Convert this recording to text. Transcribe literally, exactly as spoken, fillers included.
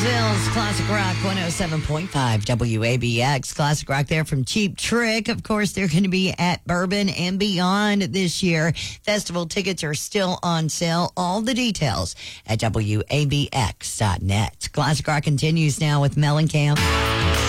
Gainesville's Classic Rock one oh seven point five W A B X. Classic Rock there from Cheap Trick. Of course, they're going to be at Bourbon and Beyond this year. Festival tickets are still on sale. All the details at W A B X dot net. Classic Rock continues now with Mellencamp.